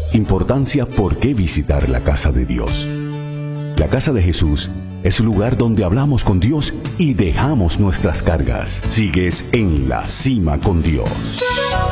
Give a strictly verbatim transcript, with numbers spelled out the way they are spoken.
Importancia por qué visitar la casa de Dios. La casa de Jesús es un lugar donde hablamos con Dios y dejamos nuestras cargas. Sigues en la cima con Dios.